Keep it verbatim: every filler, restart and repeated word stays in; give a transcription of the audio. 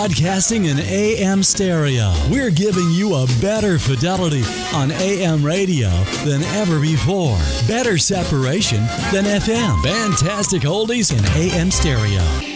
Broadcasting in A M stereo, we're giving you a better fidelity on A M radio than ever before. Better separation than F M. Fantastic oldies in A M stereo.